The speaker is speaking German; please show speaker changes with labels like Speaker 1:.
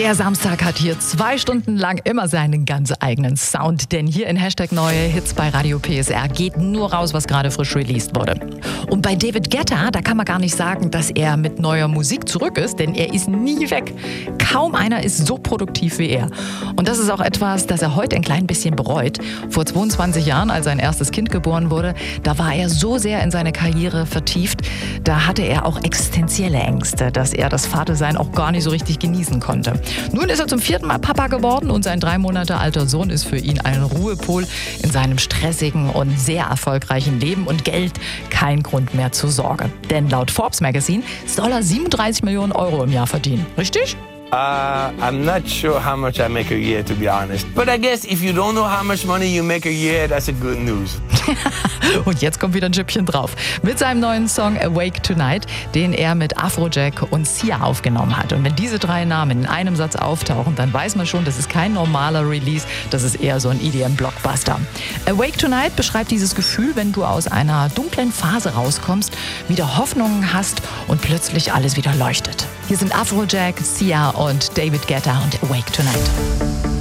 Speaker 1: Der Samstag hat hier 2 Stunden lang immer seinen ganz eigenen Sound, denn hier in Hashtag Neue Hits bei Radio PSR geht nur raus, was gerade frisch released wurde. Und bei David Guetta, da kann man gar nicht sagen, dass er mit neuer Musik zurück ist, denn er ist nie weg. Kaum einer ist so produktiv wie er. Und das ist auch etwas, das er heute ein klein bisschen bereut. Vor 22 Jahren, als sein erstes Kind geboren wurde, da war er so sehr in seine Karriere vertieft, da hatte er auch existenzielle Ängste, dass er das Vatersein auch gar nicht so richtig genießen konnte. Nun ist er zum 4. Mal Papa geworden und sein 3 Monate alter Sohn ist für ihn ein Ruhepol in seinem stressigen und sehr erfolgreichen Leben und Geld kein Grund mehr zur Sorge. Denn laut Forbes Magazine soll er 37 Millionen Euro im Jahr verdienen. Richtig?
Speaker 2: I'm not sure how much I make a year, to be honest. But I guess if you don't know how much money you make a year, that's a good news.
Speaker 1: Und jetzt kommt wieder ein Schippchen drauf. Mit seinem neuen Song Awake Tonight, den er mit Afrojack und Sia aufgenommen hat. Und wenn diese 3 Namen in einem Satz auftauchen, dann weiß man schon, das ist kein normaler Release, das ist eher so ein EDM-Blockbuster. Awake Tonight beschreibt dieses Gefühl, wenn du aus einer dunklen Phase rauskommst, wieder Hoffnungen hast und plötzlich alles wieder leuchtet. Hier sind Afrojack, Sia und David Guetta und Awake Tonight.